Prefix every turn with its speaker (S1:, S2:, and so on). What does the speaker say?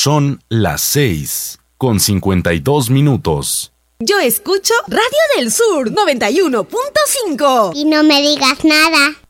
S1: Son las 6:52.
S2: Yo escucho Radio del Sur 91.5.
S3: Y no me digas nada.